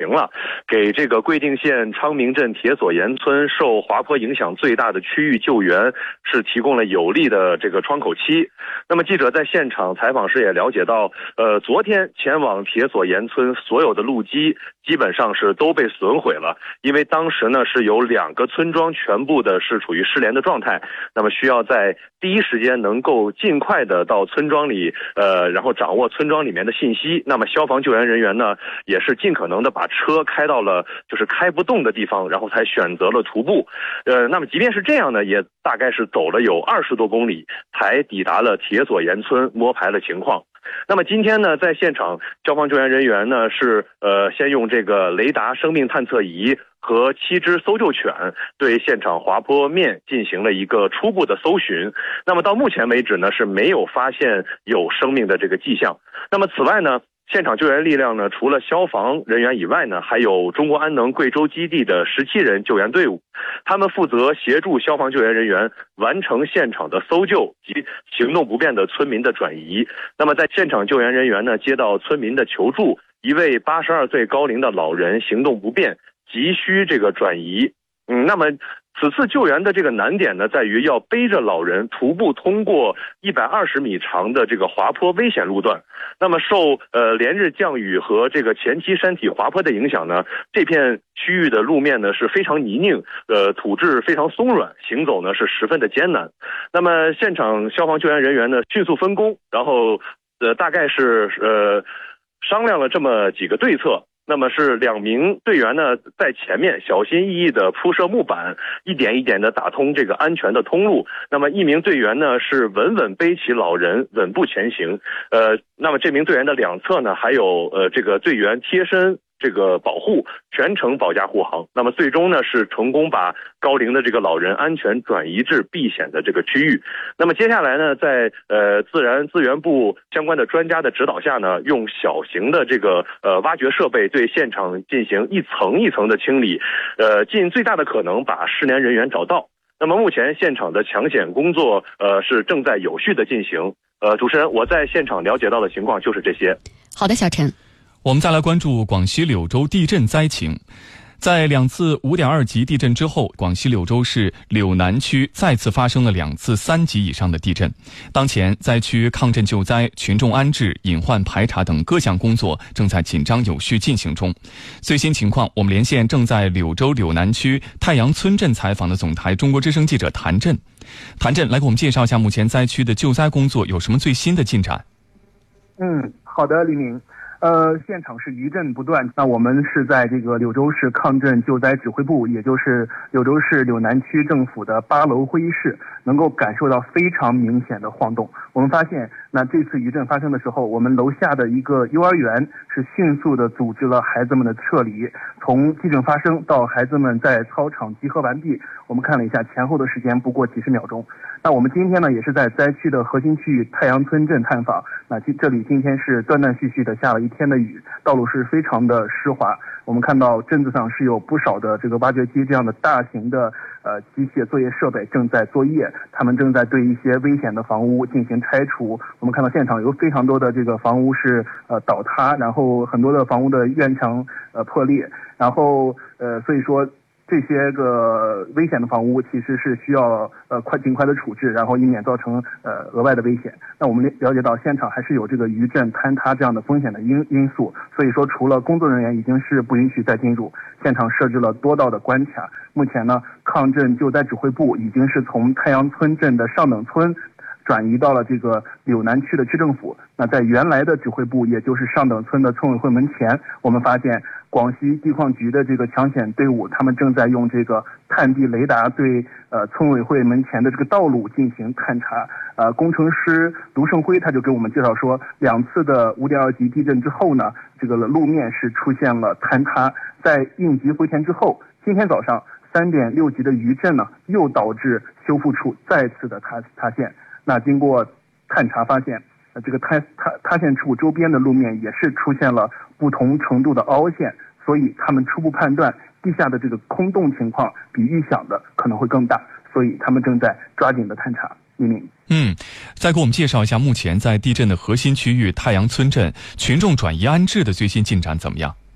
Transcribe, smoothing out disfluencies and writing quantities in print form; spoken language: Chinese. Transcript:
行了，给这个贵定县昌明镇铁索岩村受滑坡影响最大的区域救援是提供了有力的这个窗口期。那么记者在现场采访时也了解到，昨天前往铁索岩村所有的路基基本上是都被损毁了，因为当时呢是有2个村庄全部的是处于失联的状态，那么需要在第一时间能够尽快的到村庄里，然后掌握村庄里面的信息。那么消防救援人员呢，也是尽可能的把车开到了就是开不动的地方，然后才选择了徒步。那么即便是这样呢，也大概是走了有20多公里，才抵达了铁索岩村摸排了情况。那么今天呢，在现场，消防救援人员呢是先用这个雷达生命探测仪和7只搜救犬对现场滑坡面进行了一个初步的搜寻。那么到目前为止呢，是没有发现有生命的这个迹象。那么此外呢，现场救援力量呢，除了消防人员以外呢，还有中国安能贵州基地的17人救援队伍，他们负责协助消防救援人员完成现场的搜救及行动不便的村民的转移。那么在现场救援人员呢，接到村民的求助，一位82岁高龄的老人行动不便，急需这个转移。那么此次救援的这个难点呢，在于要背着老人徒步通过120米长的这个滑坡危险路段。那么受连日降雨和这个前期山体滑坡的影响呢，这片区域的路面呢是非常泥泞，土质非常松软，行走呢是十分的艰难。那么现场消防救援人员呢迅速分工，然后大概是商量了这么几个对策。那么是2名队员呢在前面小心翼翼地铺设木板，一点一点地打通这个安全的通路。那么1名队员呢是稳稳背起老人，稳步前行。那么这名队员的2侧呢还有这个队员贴身这个保护，全程保驾护航。那么最终呢是成功把高龄的这个老人安全转移至避险的这个区域。那么接下来呢，在自然资源部相关的专家的指导下呢，用小型的这个挖掘设备对现场进行一层一层的清理，尽最大的可能把失联人员找到。那么目前现场的抢险工作是正在有序的进行。主持人，我在现场了解到的情况就是这些。 好的，小陈。 我们再来关注广西柳州地震灾情。在2次5.2级地震之后，广西柳州市柳南区再次发生了2次3级以上的地震。当前灾区抗震救灾、群众安置、隐患排查等各项工作正在紧张有序进行中。最新情况，我们连线正在柳州柳南区太阳村镇采访的总台中国之声记者谭震。谭震，来给我们介绍一下目前灾区的救灾工作有什么最新的进展？ 好的，李明。现场是余震不断。那我们是在这个柳州市抗震救灾指挥部，也就是柳州市柳南区政府的8楼会议室，能够感受到非常明显的晃动。我们发现，那这次余震发生的时候，我们楼下的一个幼儿园是迅速的组织了孩子们的撤离。从地震发生到孩子们在操场集合完毕，我们看了一下前后的时间不过几十秒钟。那我们今天呢，也是在灾区的核心区域太阳村镇探访。那这里今天是断断续续的下了一天的雨，道路是非常的湿滑。我们看到镇子上是有不少的这个挖掘机这样的大型的机械作业设备正在作业，他们正在对一些危险的房屋进行拆除。我们看到现场有非常多的这个房屋是倒塌，然后很多的房屋的院墙破裂，然后所以说这些个危险的房屋其实是需要尽快的处置，然后以免造成额外的危险。那我们了解到现场还是有这个余震坍塌这样的风险的因素，所以说除了工作人员已经是不允许再进入现场，设置了多道的关卡。目前呢，抗震救灾指挥部已经是从太阳村镇的上等村转移到了这个柳南区的区政府。那在原来的指挥部，也就是上等村的村委会门前，我们发现广西地矿局的这个抢险队伍，他们正在用这个探地雷达对村委会门前的这个道路进行探查。工程师卢胜辉他就给我们介绍说，2次的5.2级地震之后呢，这个路面是出现了坍塌，在应急回填之后，今天早上3.6级的余震呢，又导致修复处再次的塌陷。那经过探查发现，这个塌陷处周边的路面也是出现了不同程度的凹陷，所以他们初步判断地下的这个空洞情况比预想的可能会更大，所以他们正在抓紧的探查。 再给我们介绍一下目前在地震的核心区域太阳村镇群众转移安置的最新进展怎么样？